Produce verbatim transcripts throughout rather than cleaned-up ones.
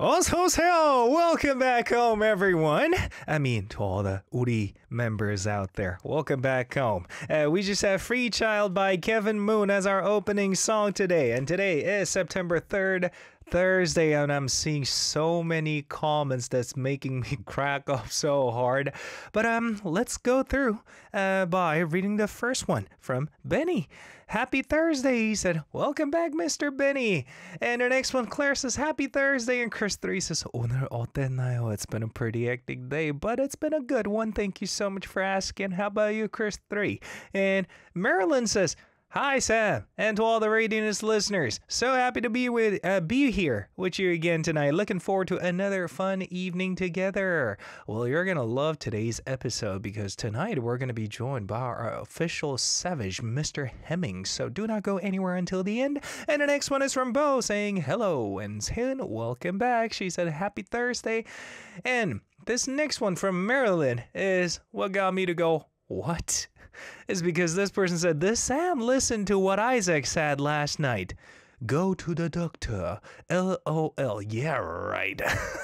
어서오세요! Welcome back home, everyone. I mean, to all the Uri members out there, welcome back home. Uh, we just have Free Child by Kevin Moon as our opening song today. And today is September third, Thursday, and I'm seeing so many comments that's making me crack up so hard. But um, let's go through uh, by reading the first one from Benny. Happy Thursday, he said. Welcome back, Mister Benny. And our next one, Claire says, Happy Thursday. And Chris three says, 오늘 어땠나요? It's been a pretty hectic day, but it's been a good one. Thank you so much for asking. How about you, Chris three? And Marilyn says, Hi, Sam, and to all the Radianist listeners. So happy to be with uh, be here with you again tonight. Looking forward to another fun evening together. Well, you're going to love today's episode because tonight we're going to be joined by our official Savage, Mister Hemmings. So do not go anywhere until the end. And the next one is from Bo saying hello and saying welcome back. She said happy Thursday. And this next one from Marilyn is what got me to go, what? Is because this person said, this Sam listened to what Isaac said last night. Go to the doctor. L O L. Yeah, right.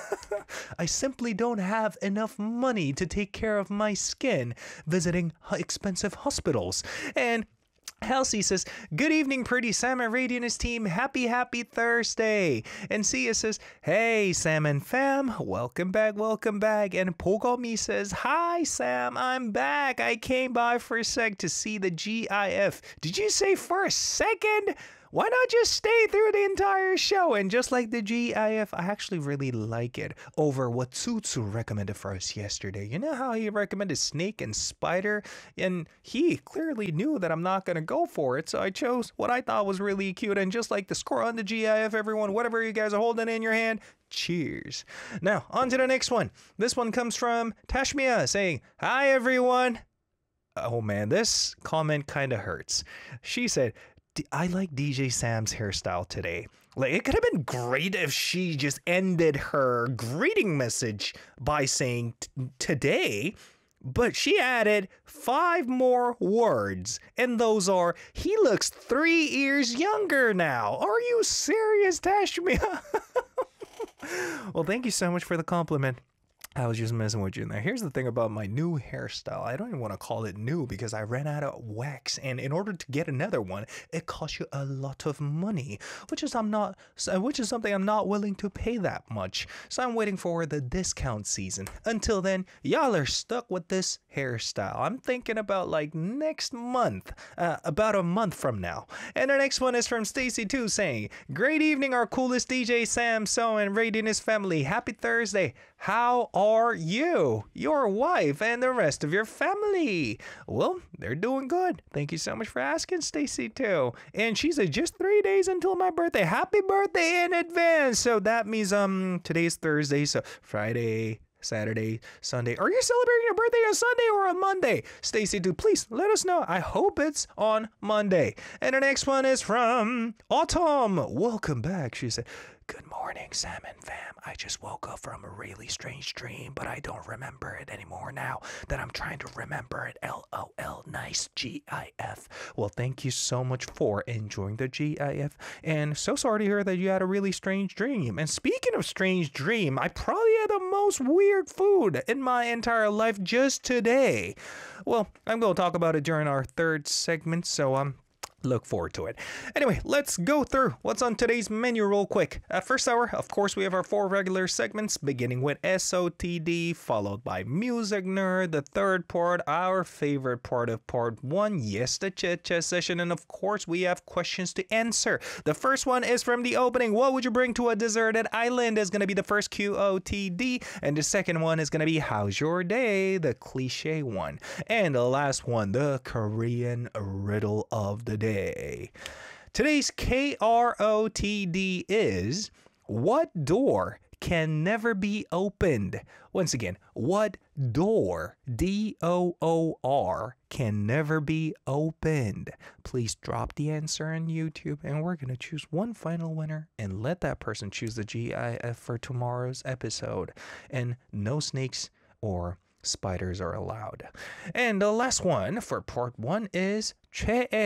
I simply don't have enough money to take care of my skin visiting expensive hospitals. And Halsey says, good evening, pretty Sam and Radianist team. Happy, happy Thursday. And Sia says, hey, Sam and fam. Welcome back, welcome back. And Pogomi says, hi, Sam. I'm back. I came by for a sec to see the G I F. Did you say for a second? Why not just stay through the entire show? And just like the G I F, I actually really like it over what Tsutsu recommended for us yesterday. You know how he recommended Snake and Spider? And he clearly knew that I'm not going to go for it. So I chose what I thought was really cute. And just like the score on the G I F, everyone, whatever you guys are holding in your hand, cheers. Now, on to the next one. This one comes from Tashmia saying, hi, everyone. Oh, man, this comment kind of hurts. She said, I like D J Sam's hairstyle today. Like, it could have been great if she just ended her greeting message by saying today, but she added five more words, and those are, he looks three years younger now. Are you serious, Tashmia? Well, thank you so much for the compliment. I was just messing with you in there. Here's the thing about my new hairstyle. I don't even want to call it new because I ran out of wax, and in order to get another one, it costs you a lot of money, which is I'm not, which is something I'm not willing to pay that much. So I'm waiting for the discount season. Until then, y'all are stuck with this hairstyle. I'm thinking about like next month, uh, about a month from now. And our next one is from Stacy two saying, "Great evening, our coolest D J Sam, So, and Radianist family. Happy Thursday. How are you, your wife, and the rest of your family?" Well, they're doing good. Thank you so much for asking, Stacy too. And she said, just three days until my birthday. Happy birthday in advance. So that means um today's Thursday, so Friday, Saturday, Sunday. Are you celebrating your birthday on Sunday or on Monday? Stacy, do please let us know. I hope it's on Monday. And the next one is from Autumn. Welcome back. She said, "Good morning, Sam and fam. I just woke up from a really strange dream, but I don't remember it anymore now that I'm trying to remember it. L O L. Nice G I F. Well, thank you so much for enjoying the G I F. And so sorry to hear that you had a really strange dream. And speaking of strange dream, I probably had the most weird food in my entire life just today. Well, I'm going to talk about it during our third segment, so um. look forward to it. Anyway, let's go through what's on today's menu real quick. At first hour, of course, we have our four regular segments, beginning with S O T D, followed by Music Nerd, the third part, our favorite part of part one, yes, the Chit Chat session, and of course, we have questions to answer. The first one is from the opening, what would you bring to a deserted island, is going to be the first Q O T D, and the second one is going to be how's your day, the cliche one. And the last one, the Korean riddle of the day. Today's K R O T D is, what door can never be opened? Once again, what door, D O O R, can never be opened? Please drop the answer on YouTube, and we're going to choose one final winner and let that person choose the G I F for tomorrow's episode. And no snakes or spiders are allowed. And the last one for part one is 최애.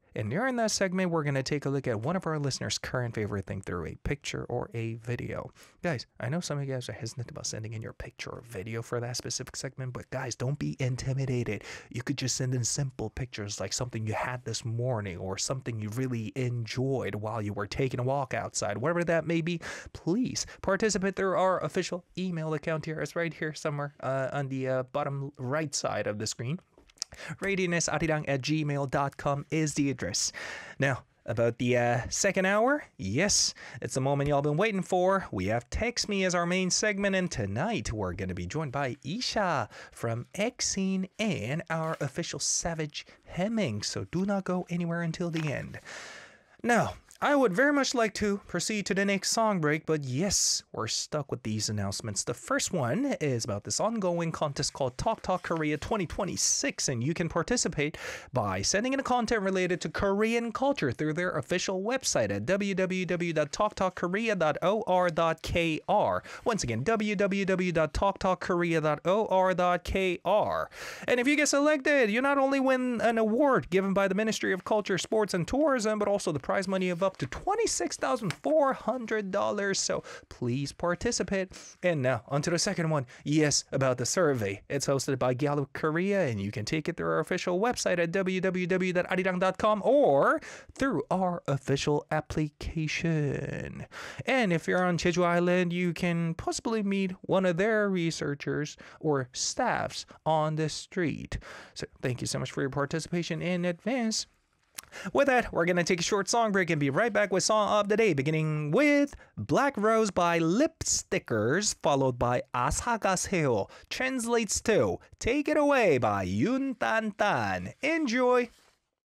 And during that segment, we're going to take a look at one of our listeners' current favorite thing through a picture or a video. Guys, I know some of you guys are hesitant about sending in your picture or video for that specific segment, but guys, don't be intimidated. You could just send in simple pictures like something you had this morning or something you really enjoyed while you were taking a walk outside, whatever that may be. Please participate through our official email account here. It's right here somewhere uh, on the uh, bottom right side of the screen. radionesarirang at gmail dot com is the address. Now, about the uh, second hour, yes, it's the moment y'all been waiting for. We have Text Me as our main segment, and tonight we're going to be joined by Isha from Exene and our official Savage Hemming, so do not go anywhere until the end. Now, I would very much like to proceed to the next song break, but yes, we're stuck with these announcements. The first one is about this ongoing contest called Talk Talk Korea twenty twenty-six, and you can participate by sending in a content related to Korean culture through their official website at w w w dot talk talk korea dot o r dot k r. Once again, w w w dot talk talk korea dot o r dot k r. And if you get selected, you not only win an award given by the Ministry of Culture, Sports, and Tourism, but also the prize money of up to twenty-six thousand four hundred dollars. So please participate. And now onto the second one. Yes, about the survey. It's hosted by Gallup Korea, and you can take it through our official website at w w w dot arirang dot com or through our official application. And if you're on Jeju Island, you can possibly meet one of their researchers or staffs on the street. So thank you so much for your participation in advance. With that, we're going to take a short song break and be right back with Song of the Day, beginning with Black Rose by Lipstickers, followed by Asagaseyo, translates to Take It Away by Yoon Tan Tan. Enjoy!